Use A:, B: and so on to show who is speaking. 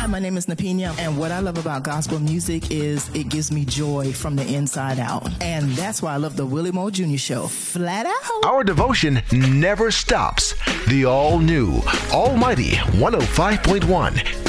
A: Hi, my name is Napina, and what I love about gospel music is it gives me joy from the inside out. And that's why I love the Willie Moore Jr. Show. Flat out.
B: Our devotion never stops. The all-new, almighty 105.1